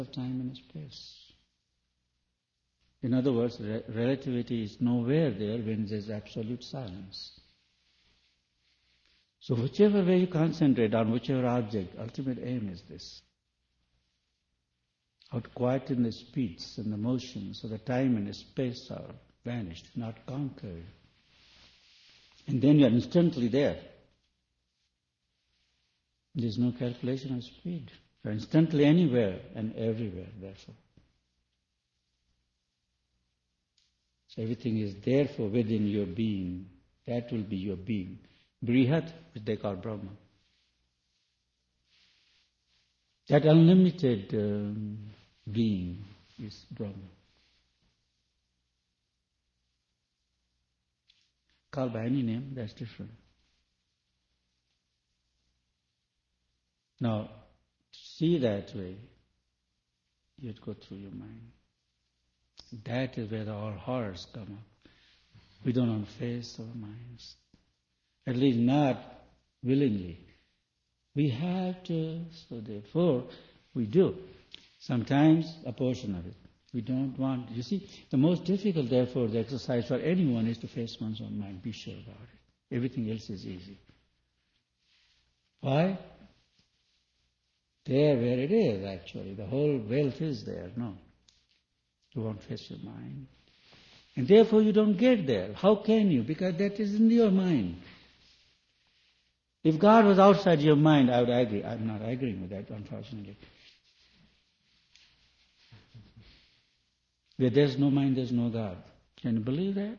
of time and space. In other words, relativity is nowhere there when there's absolute silence. So whichever way you concentrate on whichever object, ultimate aim is this. How to quieten the speech and the motion so the time and the space are vanished, not conquered. And then you are instantly there. There's no calculation of speed. You are instantly anywhere and everywhere, therefore. So everything is therefore within your being. That will be your being. Brihat, which they call Brahma. That unlimited being is Brahma. Called by any name, that's different. Now, to see that way, you have to go through your mind. That is where our horrors come up. We don't want to face our minds. At least not willingly. We have to, so therefore we do. Sometimes a portion of it. We don't want, you see, the most difficult therefore the exercise for anyone is to face one's own mind. Be sure about it. Everything else is easy. Why? There where it is actually. The whole wealth is there. No. You won't face your mind. And therefore you don't get there. How can you? Because that is in your mind. If God was outside your mind, I would agree. I'm not agreeing with that, unfortunately. Where there's no mind, there's no God. Can you believe that?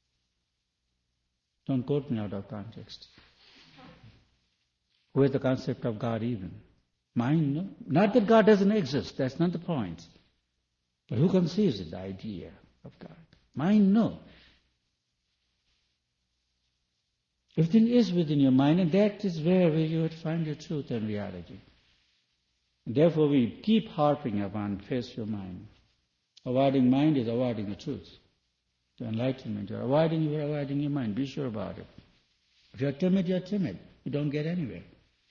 Don't quote me out of context. Where's the concept of God even? Mind, no? Not that God doesn't exist, that's not the point. But who conceives it, the idea of God? Mind, no. Everything is within your mind, and that is where you would find your truth and reality. And therefore we keep harping upon face your mind. Avoiding mind is avoiding the truth. The enlightenment, you're avoiding your mind. Be sure about it. If you're timid, you're timid. You don't get anywhere.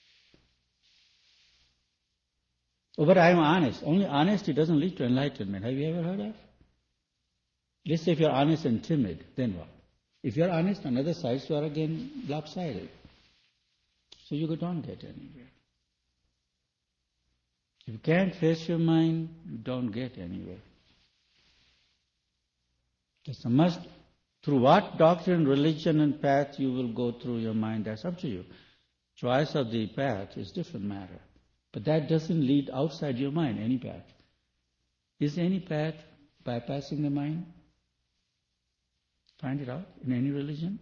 Oh, but I'm honest. Only honesty doesn't lead to enlightenment. Have you ever heard of? Let's say if you're honest and timid, then what? If you're honest on other sides, you are again lopsided. So you don't get anywhere. If you can't face your mind, you don't get anywhere. It's a must. Through what doctrine, religion and path you will go through your mind, that's up to you. Choice of the path is different matter. But that doesn't lead outside your mind, any path. Is any path bypassing the mind? Find it out in any religion.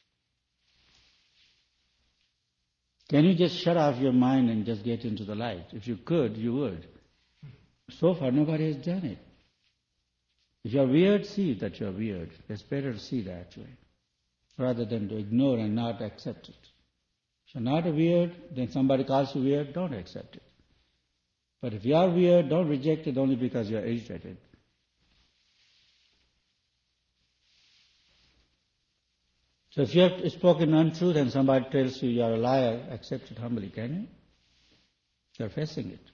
Can you just shut off your mind and just get into the light? If you could, you would. So far, nobody has done it. If you're weird, see that you're weird. It's better to see that way, rather than to ignore and not accept it. If you're not a weird, then somebody calls you weird, don't accept it. But if you are weird, don't reject it only because you're agitated. So if you have spoken untruth and somebody tells you you're a liar, accept it humbly, can you? You're facing it.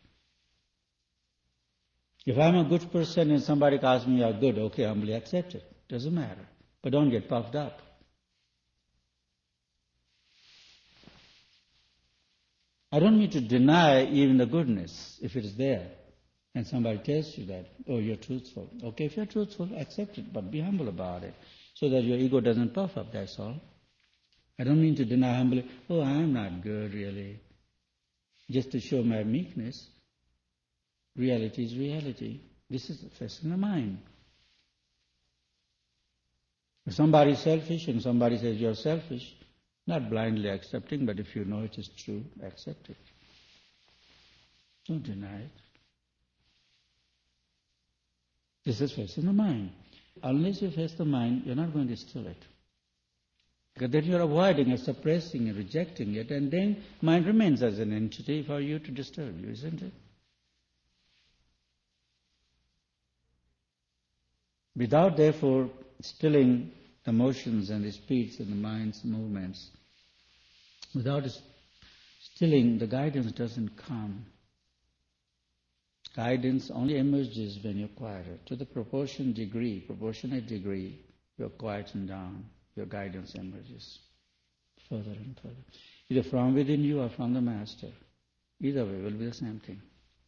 If I'm a good person and somebody calls me you're good, okay, humbly accept it. Doesn't matter. But don't get puffed up. I don't mean to deny even the goodness if it is there. And somebody tells you that, oh, you're truthful. Okay, if you're truthful, accept it, but be humble about it, so that your ego doesn't puff up, that's all. I don't mean to deny humbly, oh, I'm not good really, just to show my meekness. Reality is reality. This is the face in the mind. If somebody is selfish and somebody says you're selfish, not blindly accepting, but if you know it is true, accept it. Don't deny it. This is face in the mind. Unless you face the mind, you're not going to still it. Because then you're avoiding and suppressing and rejecting it, and then mind remains as an entity for you to disturb you, isn't it? Without, therefore, stilling the motions and the speeds and the mind's movements, without stilling, the guidance doesn't come. Guidance only emerges when you're quieter. To the proportionate degree, you're quieting down, your guidance emerges further and further. Either from within you or from the Master. Either way will be the same thing.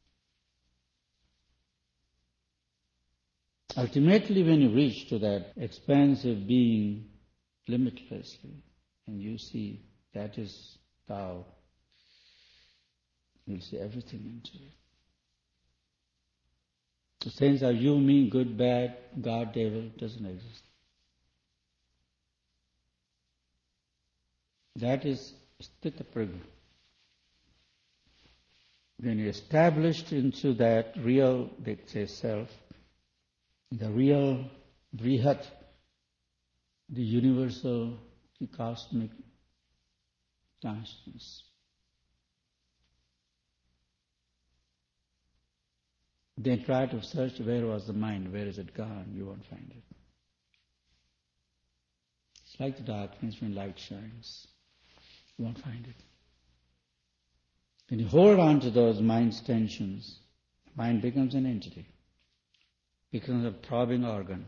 Ultimately, when you reach to that expansive being limitlessly, and you see that is Tao, you'll see everything into it. The sense of you, me, good, bad, God, devil doesn't exist. That is Sthita Prajna. When you're established into that real, they say, self, the real Brihat, the universal, the cosmic consciousness, then try to search where was the mind, where is it gone, you won't find it. It's like the darkness when light shines. You won't find it. When you hold on to those mind's tensions, mind becomes an entity, becomes a throbbing organ.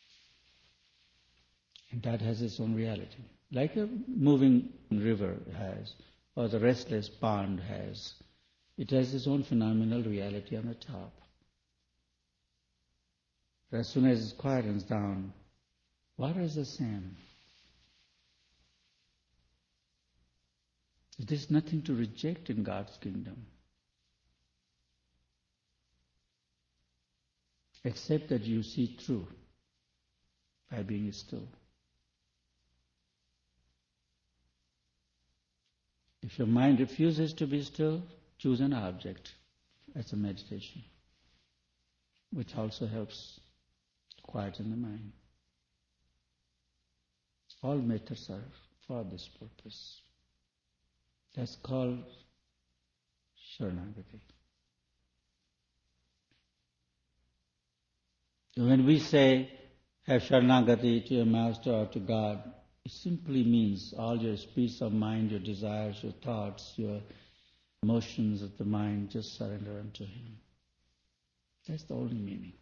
And that has its own reality. Like a moving river has, or the restless pond has. It has its own phenomenal reality on the top. As soon as it quietens down, water is the same. There's nothing to reject in God's kingdom, except that you see through by being still. If your mind refuses to be still, choose an object as a meditation, which also helps quieten the mind. All methods are for this purpose. That's called Sharanagati. When we say, have Sharanagati to your Master or to God, it simply means all your speech of mind, your desires, your thoughts, your emotions of the mind, just surrender unto Him. That's the only meaning.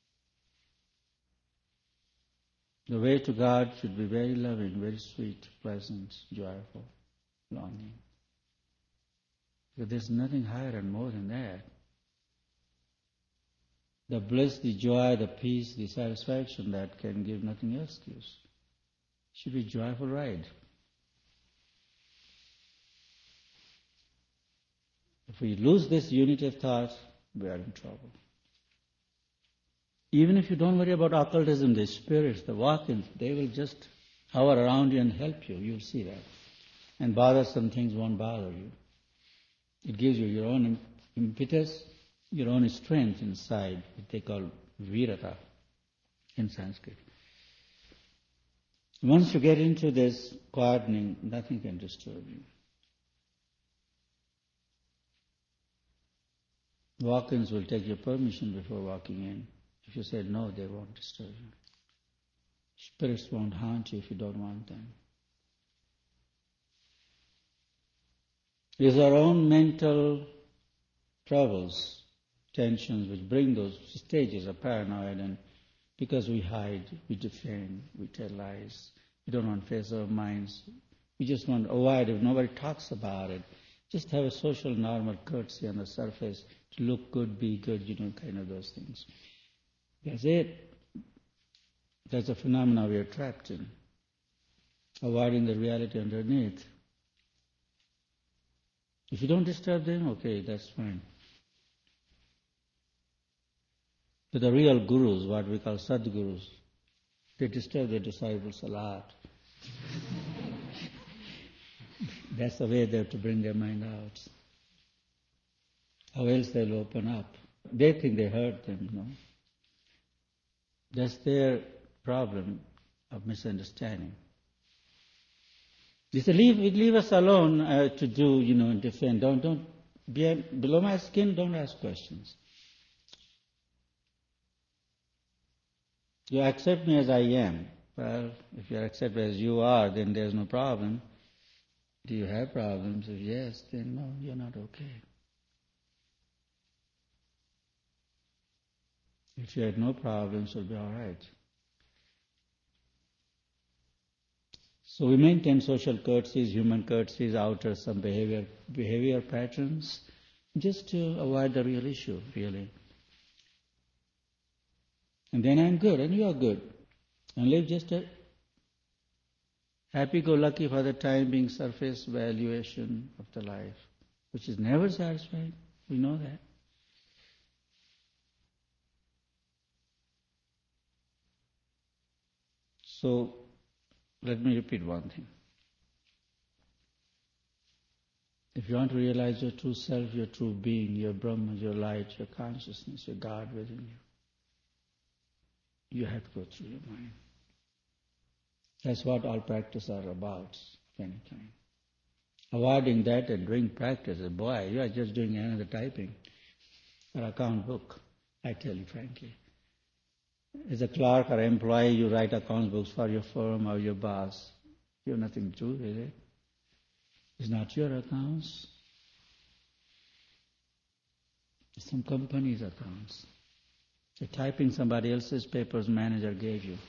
The way to God should be very loving, very sweet, pleasant, joyful, longing. But there's nothing higher and more than that. The bliss, the joy, the peace, the satisfaction that can give nothing else gives. Should be a joyful ride. If we lose this unity of thought, we are in trouble. Even if you don't worry about occultism, the spirits, the walk-ins, they will just hover around you and help you. You'll see that. And bothersome things won't bother you. It gives you your own impetus, your own strength inside, which they call virata in Sanskrit. Once you get into this quietening, nothing can disturb you. Walk-ins will take your permission before walking in. If you say no, they won't disturb you. Spirits won't haunt you if you don't want them. It is our own mental troubles, tensions, which bring those stages of paranoid, and because we hide, we defend, we tell lies, we don't want to face our minds, we just want to avoid it. Nobody talks about it. Just have a social, normal courtesy on the surface to look good, be good, kind of those things. That's it. That's a phenomenon we are trapped in, avoiding the reality underneath. If you don't disturb them, okay, that's fine. But the real gurus, what we call Sadgurus, they disturb their disciples a lot. That's the way they have to bring their mind out. How else they'll open up? They think they hurt them, That's their problem of misunderstanding. They say, leave us alone to do, and defend. Don't be below my skin, don't ask questions. You accept me as I am. Well, if you accept as you are, then there's no problem. Do you have problems? If yes, then no, you're not okay. If you had no problems, you'll be all right. So we maintain social courtesies, human courtesies, outer some behavior patterns, just to avoid the real issue, really. And then I'm good, and you are good. And live just a happy-go-lucky for the time being surface valuation of the life, which is never satisfied. We know that. So, let me repeat one thing. If you want to realize your true self, your true being, your Brahma, your light, your consciousness, your God within you have to go through your mind. That's what all practice are about, of any kind. Avoiding that and doing practice, boy, you are just doing another typing or account book, I tell you frankly. As a clerk or employee, you write account books for your firm or your boss. You have nothing to do with it. It's not your accounts. It's some company's accounts. You're typing somebody else's papers manager gave you.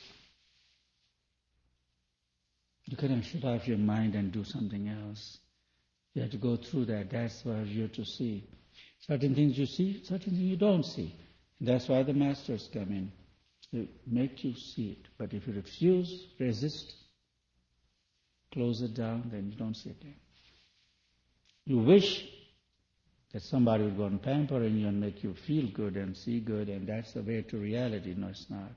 You cannot shut off your mind and do something else. You have to go through that. That's why you're to see. Certain things you see, certain things you don't see. That's why the masters come in. They make you see it. But if you refuse, resist, close it down, then you don't see it again. You wish that somebody would go on pampering you and make you feel good and see good, and that's the way to reality. No, it's not.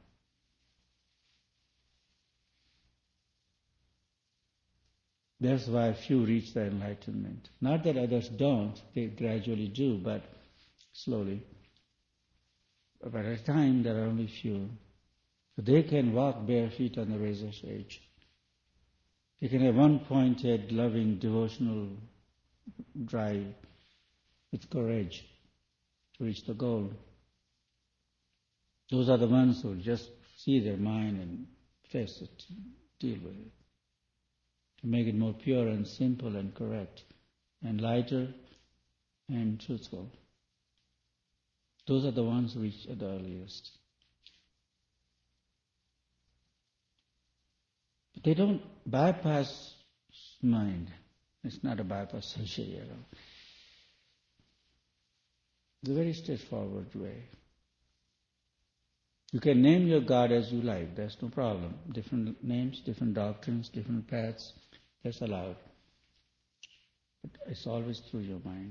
That's why few reach the enlightenment. Not that others don't, they gradually do, but slowly. But at a time, there are only few. So they can walk bare feet on the razor's edge. They can have one pointed, loving, devotional drive with courage to reach the goal. Those are the ones who just see their mind and face it, deal with it. To make it more pure and simple and correct and lighter and truthful. Those are the ones who reach at the earliest. They don't bypass mind. It's not a bypass surgery at all. It's a very straightforward way. You can name your God as you like, that's no problem. Different names, different doctrines, different paths, that's allowed. But it's always through your mind.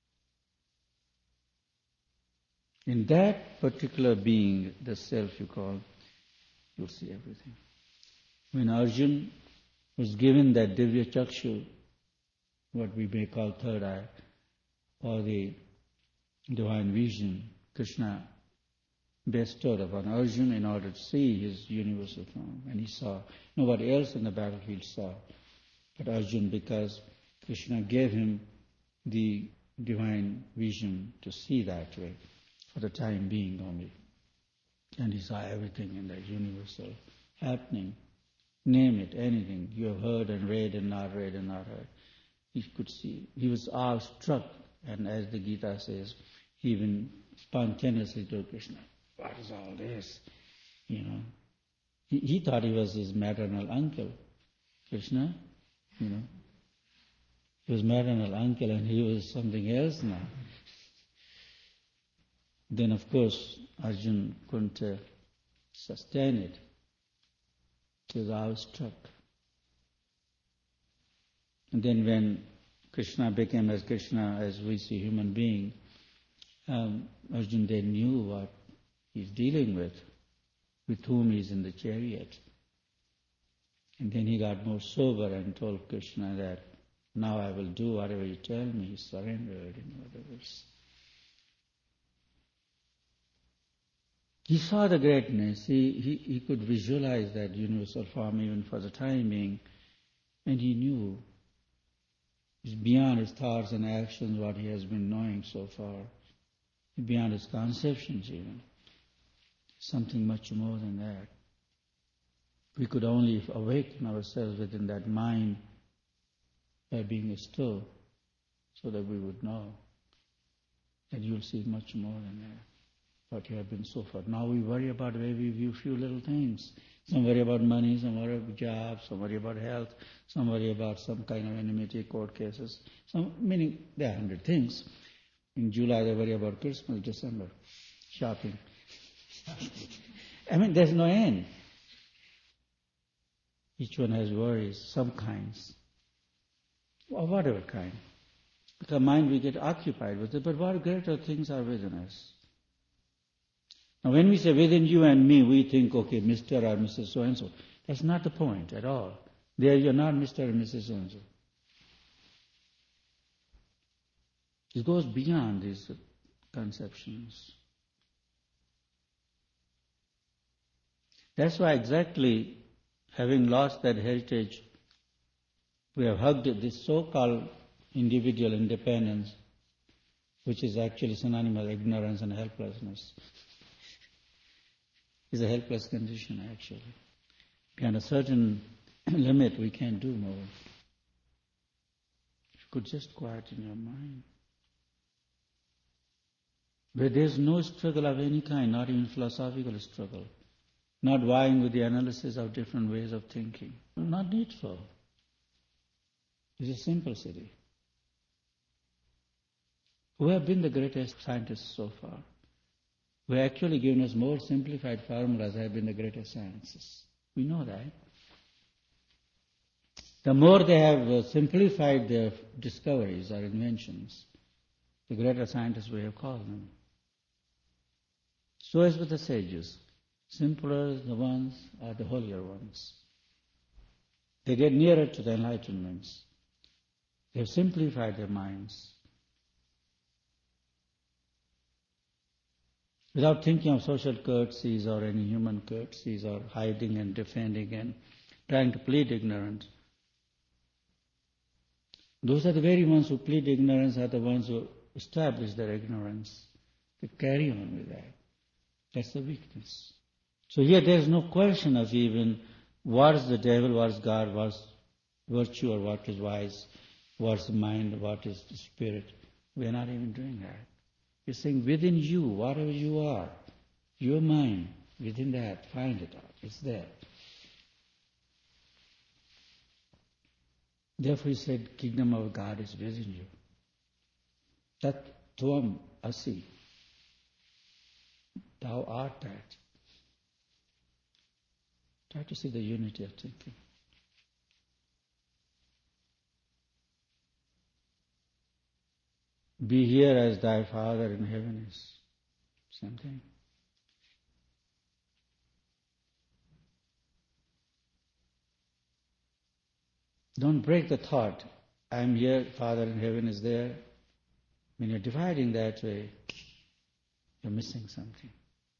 In that particular being, the self you call, you'll see everything. When Arjuna was given that Divya Chakshu, what we may call third eye, or the divine vision, Krishna bestowed upon Arjuna in order to see his universal form. And he saw, nobody else in the battlefield saw, but Arjuna, because Krishna gave him the divine vision to see that way, for the time being only. And he saw everything in that universal happening. Name it, anything you have heard and read and not read and not heard. He could see. He was awestruck, and as the Gita says, he even spontaneously told Krishna, what is all this? You know. He thought he was his maternal uncle. Krishna, you know. He was maternal uncle and he was something else now. Then of course Arjuna couldn't sustain it. He was awestruck. And then when Krishna became as Krishna, as we see human being, Arjuna then knew what he's dealing with whom he's in the chariot. And then he got more sober and told Krishna that, now I will do whatever you tell me. He surrendered, in other words. He saw the greatness. He could visualize that universal form even for the time being. And he knew it's beyond his thoughts and actions what he has been knowing so far. Beyond his conceptions even. Something much more than that. We could only awaken ourselves within that mind by being still, so that we would know that you'll see much more than that. what you have been so far. Now we worry about very few little things. Some worry about money, some worry about jobs, some worry about health, some worry about some kind of enmity, court cases. Meaning there are 100 things. In July they worry about Christmas, December, shopping. I mean, there's no end. Each one has worries, some kinds, or whatever kind. Because mind we get occupied with it, but what greater things are within us? Now when we say within you and me, we think, okay, Mr. or Mrs. So-and-so. That's not the point at all. There you're not Mr. or Mrs. So-and-so. It goes beyond these conceptions. That's why exactly, having lost that heritage, we have hugged this so-called individual independence, which is actually synonymous with ignorance and helplessness. It's a helpless condition, actually. Beyond a certain limit, we can't do more. If you could just quieten your mind. Where there's no struggle of any kind, not even philosophical struggle, not vying with the analysis of different ways of thinking. Not needful. It's a simplicity. Who have been the greatest scientists so far? Who have actually given us more simplified formulas have been the greatest sciences. We know that. The more they have simplified their discoveries or inventions, the greater scientists we have called them. So is with the sages. Simpler the ones are the holier ones. They get nearer to the enlightenments. They have simplified their minds. Without thinking of social courtesies or any human courtesies or hiding and defending and trying to plead ignorance. Those are the very ones who plead ignorance are the ones who establish their ignorance. They carry on with that. That's the weakness. So here there is no question of even what is the devil, what is God, what is virtue or what is wise, what is the mind, what is the spirit. We are not even doing that. You're saying within you, whatever you are, your mind, within that, find it out. It's there. Therefore he said, kingdom of God is within you. Tat tvam asi. Thou art that. Try to see the unity of thinking. Be here as thy Father in heaven is. Same thing. Don't break the thought, I am here, Father in heaven is there. When you're dividing that way, you're missing something.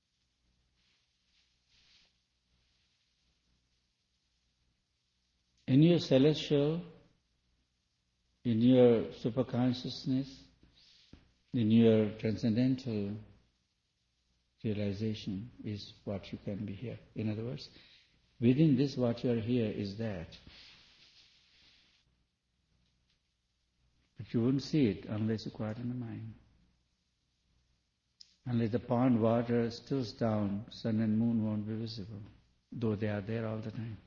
In your celestial, in your superconsciousness, in your transcendental realization is what you can be here. In other words, within this what you are here is that. But you wouldn't see it unless you quieten the mind. Unless the pond water stills down, sun and moon won't be visible, though they are there all the time.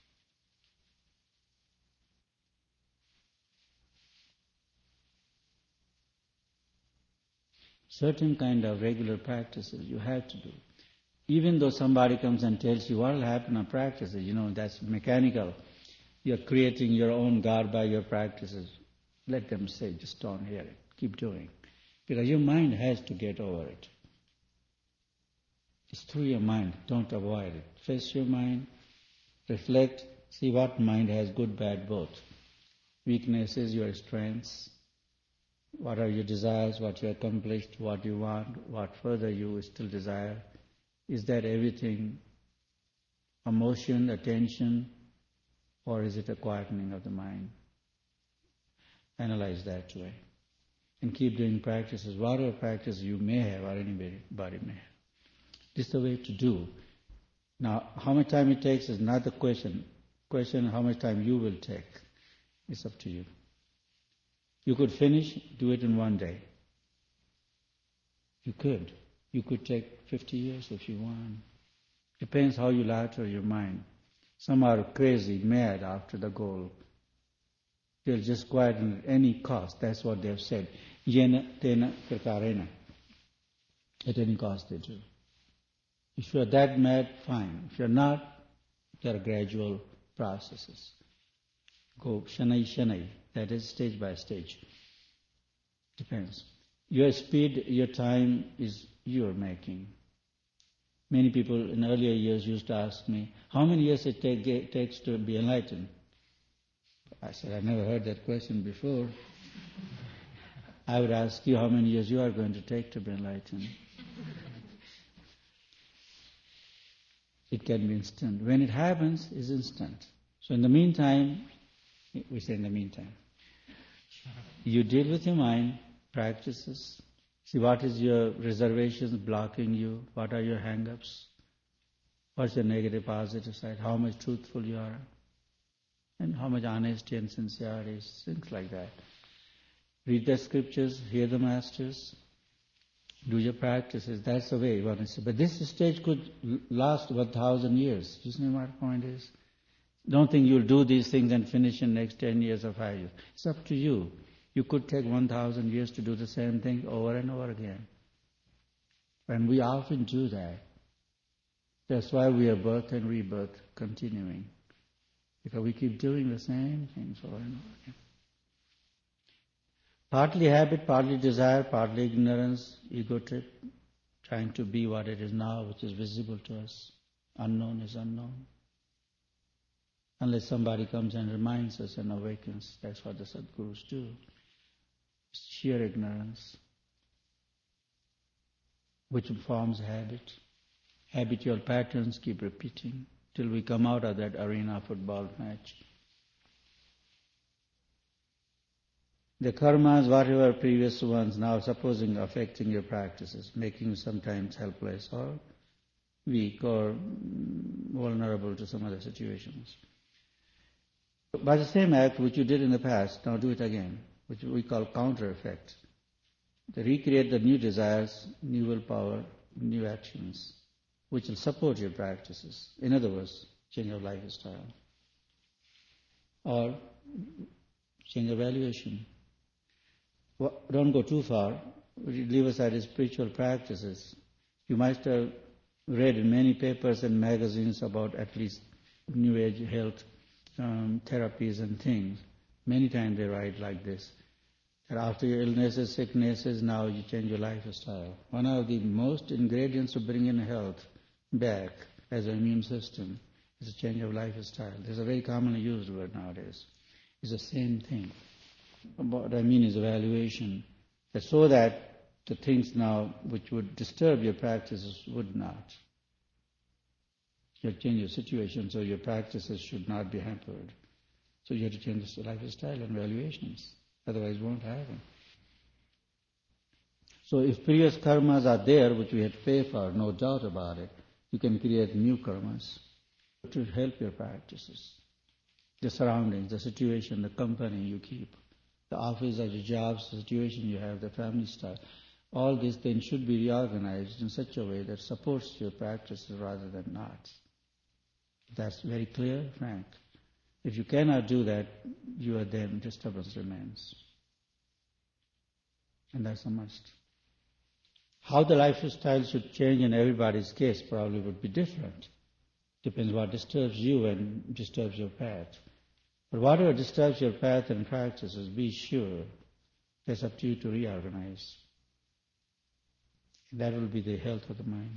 Certain kind of regular practices you have to do. Even though somebody comes and tells you what will happen on practices, that's mechanical. You're creating your own God by your practices. Let them say, just don't hear it. Keep doing. Because your mind has to get over it. It's through your mind. Don't avoid it. Face your mind, reflect, see what mind has good, bad, both. Weaknesses, your strengths. What are your desires, what you accomplished, what you want, what further you still desire? Is that everything emotion, attention, or is it a quietening of the mind? Analyze that way. And keep doing practices, whatever practice you may have or anybody may have. This is the way to do. Now, how much time it takes is not the question. Question how much time you will take. It's up to you. You could finish, do it in one day. You could. You could take 50 years if you want. Depends how you alter your mind. Some are crazy, mad after the goal. They'll just go ahead at any cost. That's what they've said. Yena tena prakarena. At any cost they do. If you're that mad, fine. If you're not, there are gradual processes. Go shanai shanai. That is stage by stage. Depends. Your speed, your time is your making. Many people in earlier years used to ask me, how many years it takes to be enlightened? I said, I never heard that question before. I would ask you how many years you are going to take to be enlightened. It can be instant. When it happens, it's instant. So in the meantime, we say in the meantime, you deal with your mind, practices, see what is your reservations blocking you, what are your hang-ups, what's your negative, positive side, how much truthful you are, and how much honesty and sincerity, things like that. Read the scriptures, hear the masters, do your practices. That's the way you want to say. But this stage could last 1,000 years. You see what my point is? Don't think you'll do these things and finish in the next 10 years or 5 years. It's up to you. You could take 1,000 years to do the same thing over and over again. And we often do that. That's why we are birth and rebirth continuing. Because we keep doing the same things over and over again. Partly habit, partly desire, partly ignorance, ego trip, trying to be what it is now, which is visible to us. Unknown is unknown. Unless somebody comes and reminds us and awakens, that's what the Sadgurus do. Sheer ignorance, which forms habit. Habitual patterns keep repeating till we come out of that arena football match. The karmas, whatever previous ones, now supposing affecting your practices, making you sometimes helpless or weak or vulnerable to some other situations. By the same act which you did in the past, now do it again, which we call counter effect. They recreate the new desires, new willpower, new actions, which will support your practices. In other words, change your lifestyle. Or change your valuation. Don't go too far. Leave aside your spiritual practices. You might have read in many papers and magazines about at least New Age health therapies and things. Many times they write like this. That after your illnesses, sicknesses, now you change your lifestyle. One of the most ingredients to bring in health back as an immune system is a change of lifestyle. There's a very commonly used word nowadays. It's the same thing. What I mean is evaluation. So that the things now which would disturb your practices would not. You have to change your situation so your practices should not be hampered. So you have to change the lifestyle and valuations. Otherwise it won't happen. So if previous karmas are there, which we had to pay for, no doubt about it, you can create new karmas to help your practices. The surroundings, the situation, the company you keep, the office or your jobs, the situation you have, the family style. All these things should be reorganized in such a way that supports your practices rather than not. That's very clear, Frank. If you cannot do that, you are then disturbance remains. And that's a must. How the lifestyle should change in everybody's case probably would be different. Depends what disturbs you and disturbs your path. But whatever disturbs your path and practices, be sure that's up to you to reorganize. That will be the health of the mind.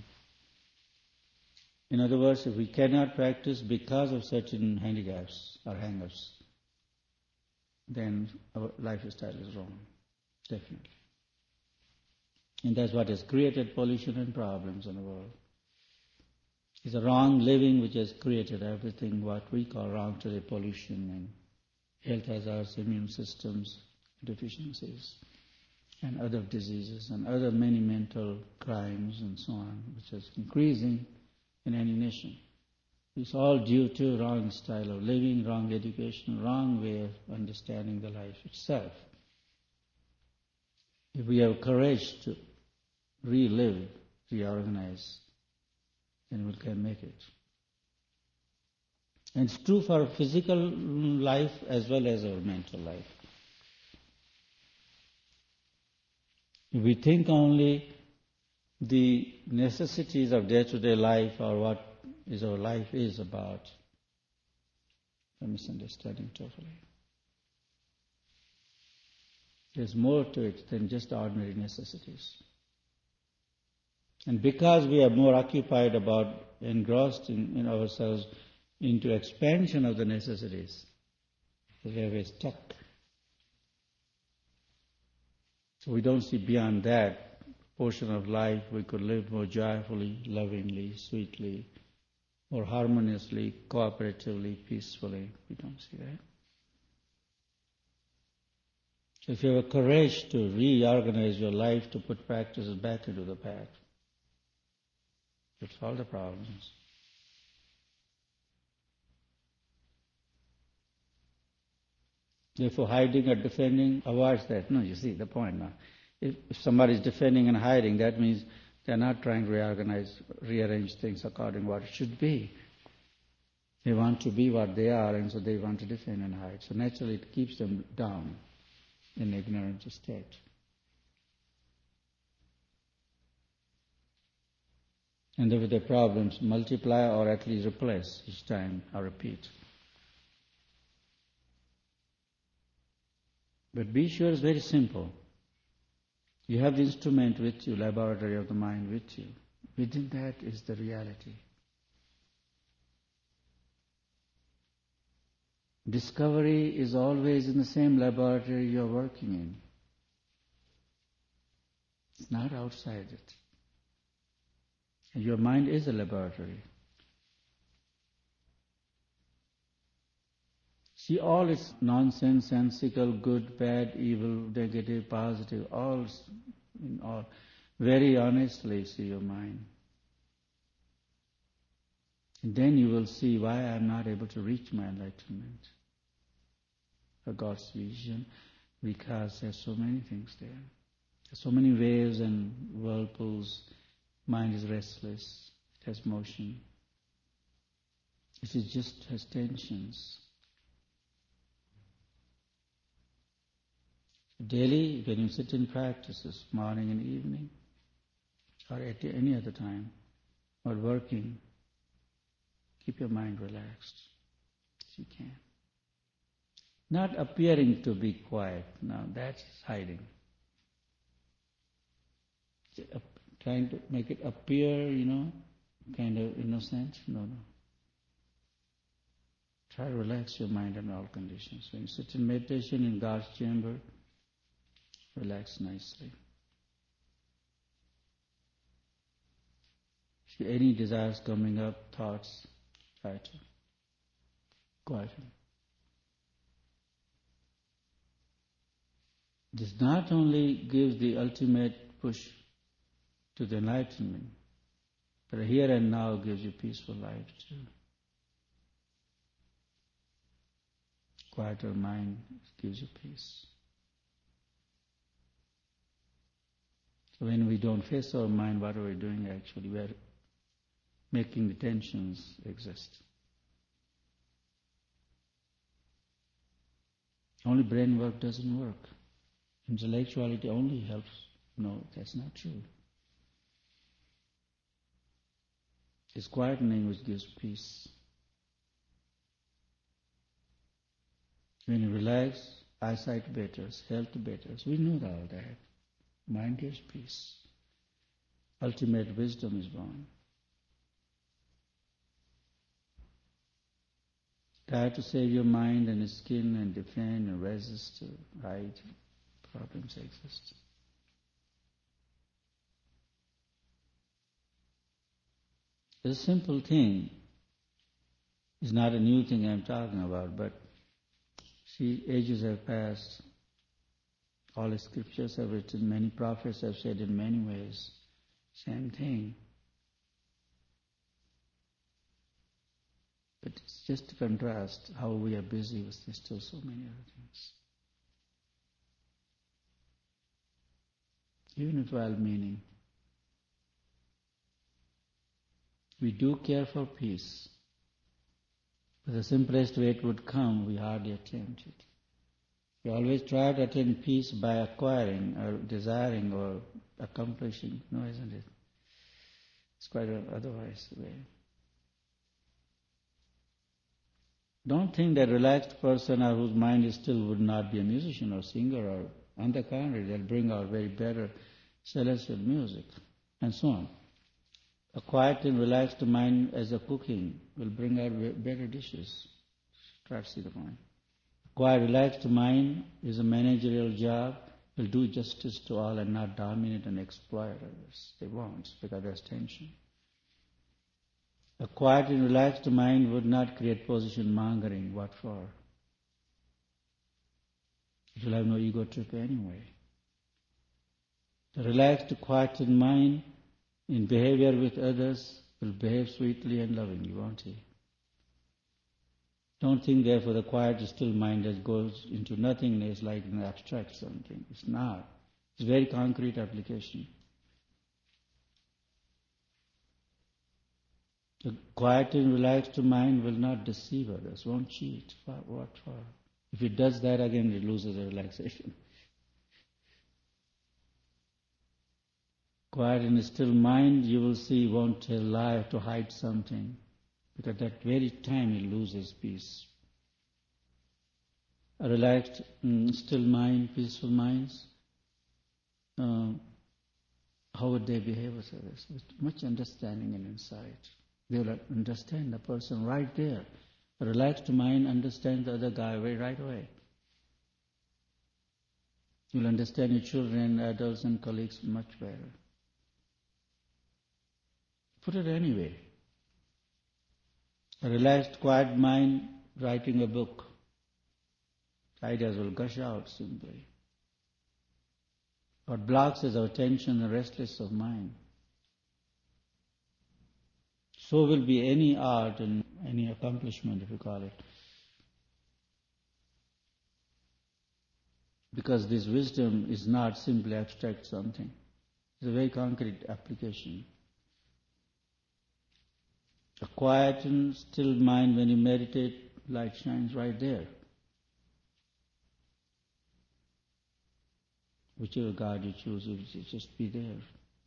In other words, if we cannot practice because of certain handicaps or hang-ups, then our lifestyle is wrong, definitely. And that's what has created pollution and problems in the world. It's a wrong living which has created everything what we call wrong today, pollution and health hazards, immune systems, deficiencies, and other diseases, and other many mental crimes and so on, which is increasing in any nation. It's all due to wrong style of living, wrong education, wrong way of understanding the life itself. If we have courage to relive reorganize, then we can make it. And it's true for physical life as well as our mental life. If we think only the necessities of day-to-day life or what is our life is about, we're misunderstanding totally. There's more to it than just ordinary necessities. And because we are more occupied about, engrossed in ourselves into expansion of the necessities, we are stuck. So we don't see beyond that portion of life we could live more joyfully, lovingly, sweetly, more harmoniously, cooperatively, peacefully. We don't see that. So if you have a courage to reorganize your life, to put practices back into the path, you'll solve the problems. Therefore, hiding or defending, avoids that. No, you see the point now. If somebody is defending and hiding, that means they're not trying to rearrange things according to what it should be. They want to be what they are, and so they want to defend and hide. So naturally it keeps them down in ignorant state. And therefore the problems multiply or at least replace each time or repeat. But be sure it's very simple. You have the instrument with you, laboratory of the mind with you. Within that is the reality. Discovery is always in the same laboratory you are working in. It's not outside it. And your mind is a laboratory. See, all its nonsensical, good, bad, evil, negative, positive, all very honestly see your mind. And then you will see why I am not able to reach my enlightenment, or God's vision, because there are so many things there. There are so many waves and whirlpools. Mind is restless, it has motion. It just has tensions. Daily, when you sit in practices, morning and evening, or at any other time, or working, keep your mind relaxed as you can. Not appearing to be quiet. Now that's hiding. Trying to make it appear, kind of innocent. No. Try to relax your mind in all conditions. When you sit in meditation in God's chamber, relax nicely. If any desires coming up, thoughts, try to quieten. This not only gives the ultimate push to the enlightenment, but here and now gives you peaceful life too. Quieter mind gives you peace. So when we don't face our mind, what are we doing actually? We are making the tensions exist. Only brain work doesn't work. Intellectuality only helps. No, that's not true. It's quietening which gives peace. When you relax, eyesight betters, health betters. We know all that. Mind gives peace. Ultimate wisdom is born. Try to save your mind and skin and defend and resist, hide. Problems exist. It's a simple thing. It's not a new thing I'm talking about, but see, ages have passed. All the scriptures have written, many prophets have said in many ways, same thing. But it's just to contrast how we are busy with still so many other things. Even with well-meaning. We do care for peace. But the simplest way it would come, we hardly attempt it. We always try to attain peace by acquiring or desiring or accomplishing. No, isn't it? It's quite otherwise way. Don't think that relaxed person or whose mind is still would not be a musician or singer, or on the contrary, they'll bring out very better celestial music and so on. A quiet and relaxed mind as a cooking will bring out better dishes. Try to see the point. Quiet, relaxed mind is a managerial job, will do justice to all and not dominate and exploit others. They won't, because there's tension. A quiet and relaxed mind would not create position mongering. What for? It will have no ego trip anyway. The relaxed, quieted mind in behavior with others will behave sweetly and lovingly, won't he? Don't think therefore the quiet, still mind that goes into nothingness like an abstract something. It's not. It's a very concrete application. The quiet and relaxed mind will not deceive others, won't cheat. What for? If it does that, again it loses the relaxation. Quiet and still mind, you will see, won't tell lie to hide something, because at that very time he loses peace. A relaxed, still mind, peaceful minds, how would they behave with others? With much understanding and insight. They will understand the person right there. A relaxed mind understands the other guy right away. You'll understand your children, adults and colleagues much better. Put it anyway. A relaxed, quiet mind writing a book. Ideas will gush out simply. What blocks is our tension and restlessness of mind. So will be any art and any accomplishment, if you call it. Because this wisdom is not simply abstract something. It's a very concrete application. A quiet and still mind, when you meditate, light shines right there. Whichever God you choose, it will just be there.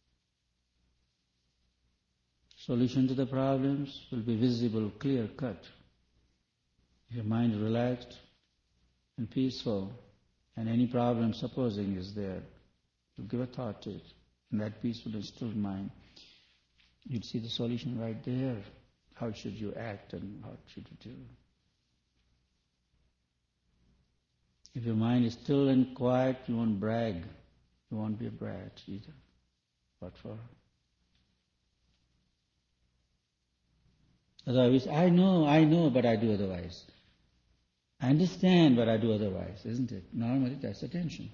Solution to the problems will be visible, clear cut. If your mind is relaxed and peaceful, and any problem supposing is there, you give a thought to it. In that peaceful and still mind, you'd see the solution right there. How should you act and what should you do? If your mind is still and quiet, you won't brag. You won't be a brat either. What for? Otherwise, I know, but I do otherwise. I understand, but I do otherwise, isn't it? Normally, that's the tension.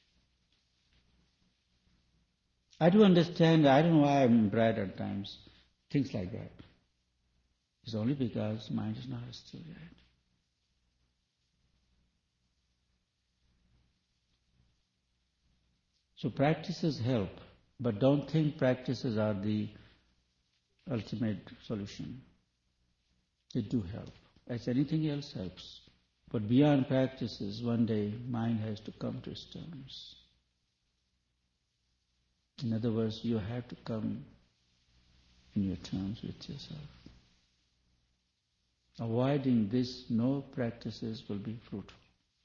I do understand, I don't know why I'm brat at times. Things like that. It's only because mind is not still yet. So practices help, but don't think practices are the ultimate solution. They do help, as anything else helps. But beyond practices, one day mind has to come to its terms. In other words, you have to come in your terms with yourself. Avoiding this, no practices will be fruitful.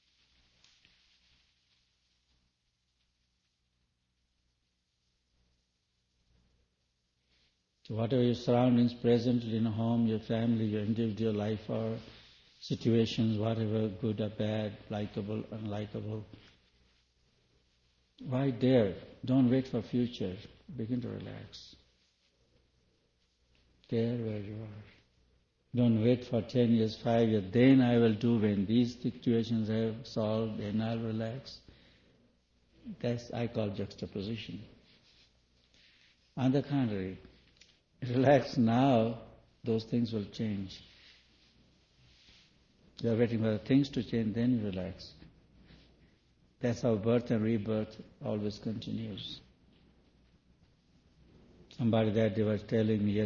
So whatever your surroundings presently in a home, your family, your individual life or situations, whatever, good or bad, likable, unlikable, right there. Don't wait for future. Begin to relax. There where you are. Don't wait for 10 years, 5 years. Then I will do when these situations have solved, then I'll relax. That's I call juxtaposition. On the contrary, relax now, those things will change. You are waiting for the things to change, then you relax. That's how birth and rebirth always continues. Somebody that they were telling me